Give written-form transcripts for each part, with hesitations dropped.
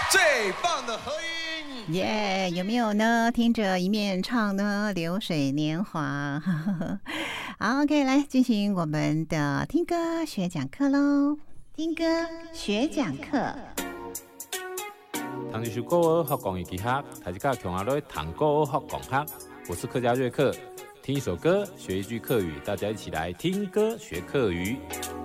最棒的合音， 耶、有没有呢？听着一面唱呢，流水年华。好 ，OK， 来进行我们的听歌学讲课喽。听歌学讲课。 唐吉修国语学讲语技学，大家强阿来唐国语学讲学。我是客家瑞克，听一首歌学一句客语，大家一起来听歌学客语。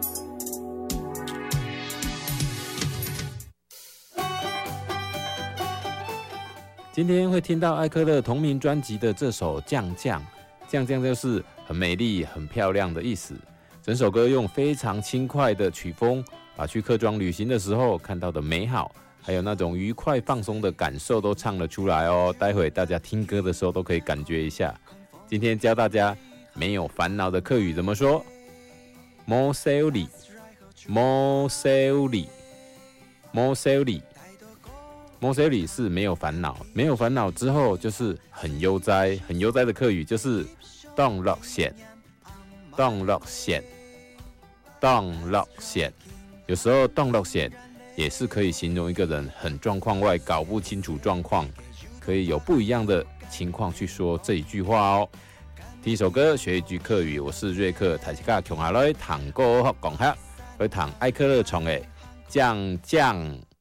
今天会听到艾克勒同名专辑的这首《酱酱》，酱酱就是很美丽、很漂亮的意思。整首歌用非常轻快的曲风，把去客庄旅行的时候看到的美好，还有那种愉快放松的感受都唱了出来哦。待会大家听歌的时候都可以感觉一下。今天教大家没有烦恼的客语怎么说？冇修理，冇修理，冇修理。冇修理是没有烦恼，没有烦恼之后就是很悠哉，很悠哉的客语就是当乐线，当乐线，当乐线。有时候当乐线也是可以形容一个人很状况外，搞不清楚状况，可以有不一样的情况去说这一句话哦。听一首歌学一句客语，我是瑞克，大家共下来谈歌学讲学，来谈艾克勒唱的酱酱。